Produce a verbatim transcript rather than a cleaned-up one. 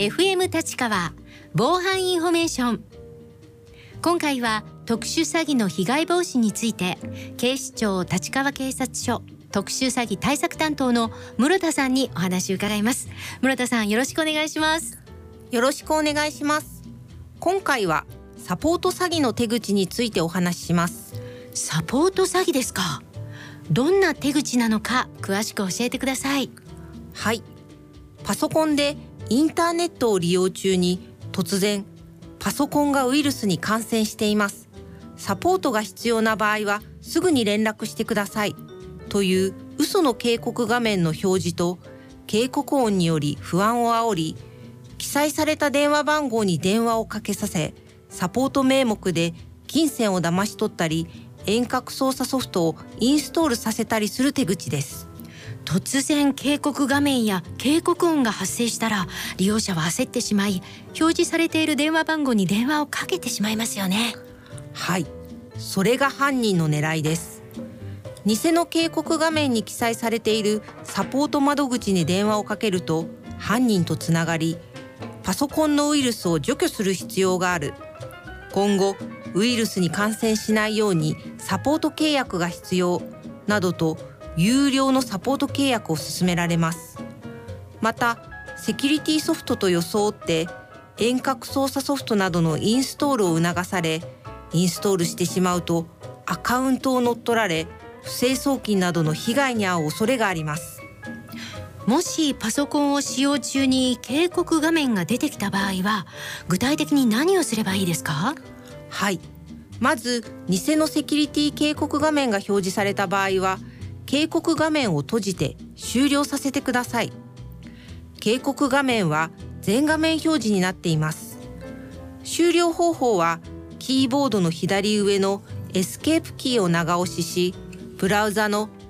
エフエム 立川防犯インフォメーション。今回は特殊詐欺の被害防止について、警視庁立川警察署特殊詐欺対策担当の室田さんにお話を伺います。室田さん、よろしくお願いします。 よろしくお願いします。今回はサポート詐欺の手口についてお話しします。 サポート詐欺ですか。どんな手口なのか詳しく教えてください。 はい。パソコンでインターネットを利用中に突然パソコンがウイルスに感染しています。サポートが必要な場合はすぐに連絡してくださいという嘘の警告画面の表示と警告音により不安を煽り、記載された電話番号に電話をかけさせ、サポート名目で金銭を騙し取ったり、遠隔操作ソフトをインストールさせたりする手口です。 突然警告画面や警告音が発生したら、利用者は焦ってしまい、表示されている電話番号に電話をかけてしまいますよね。 はい、それが犯人の狙いです。偽の警告画面に記載されているサポート窓口に電話をかけると、犯人とつながり、パソコンのウイルスを除去する必要がある。今後ウイルスに感染しないようにサポート契約が必要などと有料のサポート契約を勧められます。またセキュリティソフトと装って遠隔操作ソフトなどのインストールを促され、インストールしてしまうとアカウントを乗っ取られ、不正送金などの被害に遭う恐れがあります。 もしパソコンを使用中に警告画面が出てきた場合は、具体的に何をすればいいですか？ はい、まず偽のセキュリティ警告画面が表示された場合は、警告画面を閉じて終了させてください。警告画面は全画面表示になっています。終了方法はキーボードの左上のエスケープキーを長押しし、ブラウザの